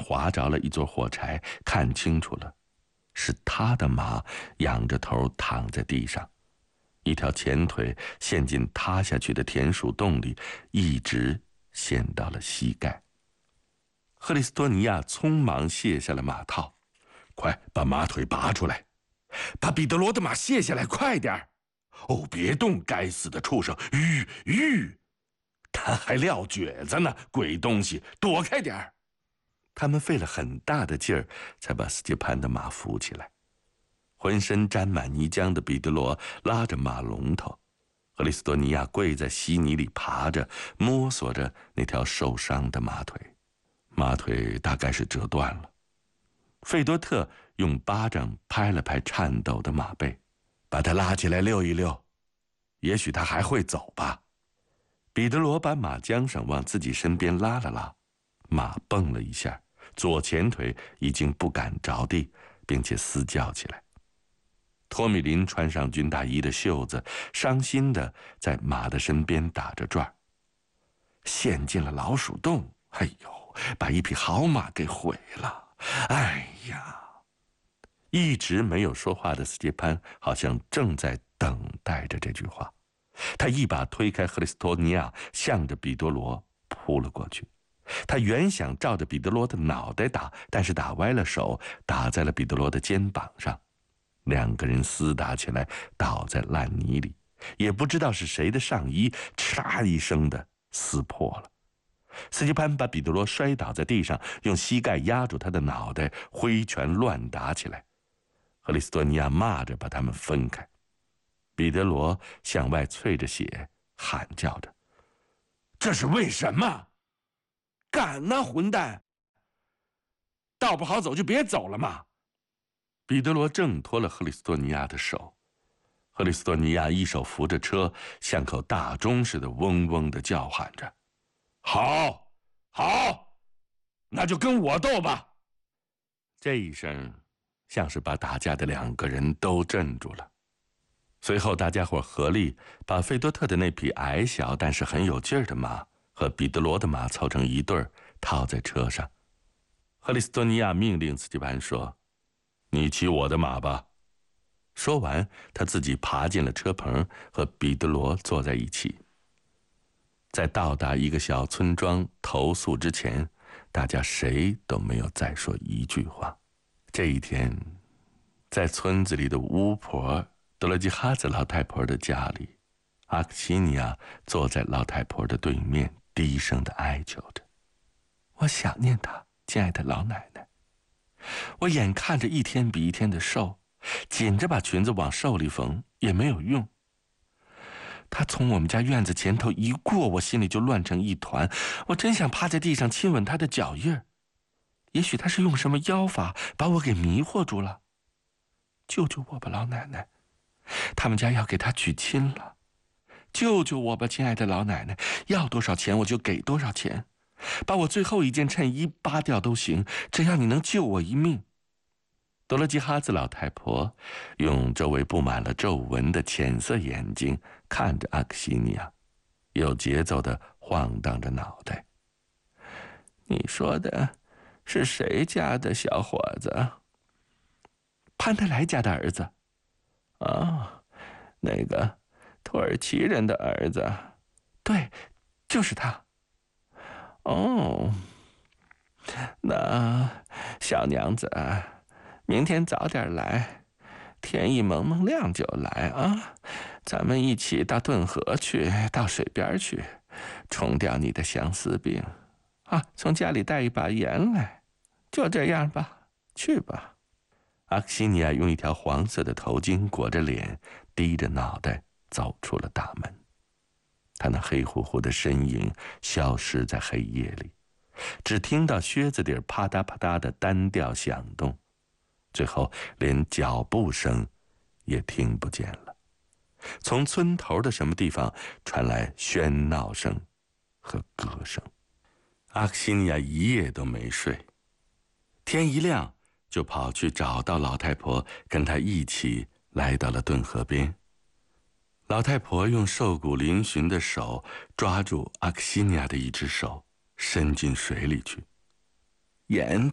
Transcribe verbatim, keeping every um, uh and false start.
划着了一座火柴，看清楚了，是他的马仰着头躺在地上，一条前腿陷进塌下去的田鼠洞里，一直陷到了膝盖。赫里斯托尼亚匆忙卸下了马套，快把马腿拔出来，把彼得罗的马卸下来，快点儿！哦，别动，该死的畜生！吁吁，他还撂蹶子呢，鬼东西，躲开点儿！他们费了很大的劲儿，才把斯捷潘的马扶起来。浑身沾满泥浆的彼得罗拉着马龙头，赫里斯多尼亚跪在稀泥里爬着，摸索着那条受伤的马腿。马腿大概是折断了。费多特用巴掌拍了拍颤抖的马背，把他拉起来溜一溜，也许他还会走吧。彼得罗把马缰绳往自己身边拉了拉，马蹦了一下，左前腿已经不敢着地，并且嘶叫起来。托米林穿上军大衣的袖子，伤心地在马的身边打着转。陷进了老鼠洞，哎呦，把一匹好马给毁了，哎呀！一直没有说话的斯捷潘好像正在等待着这句话。他一把推开赫里斯托尼亚，向着彼得罗扑了过去。他原想照着彼得罗的脑袋打，但是打歪了手，打在了彼得罗的肩膀上。两个人厮打起来，倒在烂泥里，也不知道是谁的上衣嚓一声的撕破了。斯捷潘把彼得罗摔倒在地上，用膝盖压住他的脑袋，挥拳乱打起来。赫里斯多尼亚骂着把他们分开。彼得罗向外啐着血，喊叫着：“这是为什么？敢呐，混蛋！道不好走就别走了嘛！”彼得罗挣脱了赫里斯多尼亚的手，赫里斯多尼亚一手扶着车，像口大钟似的嗡嗡地叫喊着：“好，好，那就跟我斗吧！”这一声像是把打架的两个人都镇住了。随后大家伙合力把费多特的那匹矮小但是很有劲儿的马和彼得罗的马凑成一对儿，套在车上。赫里斯多尼亚命令斯捷潘说：“你骑我的马吧。”说完，他自己爬进了车棚，和彼得罗坐在一起。在到达一个小村庄投宿之前，大家谁都没有再说一句话。这一天，在村子里的巫婆德勒基哈子老太婆的家里，阿克西尼亚坐在老太婆的对面，低声地哀求着：“我想念她，亲爱的老奶奶。我眼看着一天比一天的瘦，紧着把裙子往瘦里缝也没有用。她从我们家院子前头一过，我心里就乱成一团。我真想趴在地上亲吻她的脚印儿。也许她是用什么妖法把我给迷惑住了。救救我吧，老奶奶！他们家要给她娶亲了。救救我吧，亲爱的老奶奶！要多少钱我就给多少钱。把我最后一件衬衣扒掉都行，只要你能救我一命。”德勒基哈兹老太婆用周围布满了皱纹的浅色眼睛看着阿克西尼亚，有节奏地晃荡着脑袋。“你说的是谁家的小伙子？”“潘德莱家的儿子。”“哦，那个土耳其人的儿子。”“对，就是他。”“哦，那小娘子，明天早点来，天一蒙蒙亮就来啊！咱们一起到顿河去，到水边去，冲掉你的相思病啊！从家里带一把盐来，就这样吧，去吧。”阿克西尼亚用一条黄色的头巾裹着脸，低着脑袋走出了大门。他那黑乎乎的身影消失在黑夜里，只听到靴子底啪嗒啪嗒的单调响动，最后连脚步声也听不见了。从村头的什么地方传来喧闹声和歌声。阿克西尼亚一夜都没睡，天一亮就跑去找到老太婆，跟她一起来到了顿河边。老太婆用瘦骨嶙峋的手抓住阿克西尼亚的一只手，伸进水里去。“盐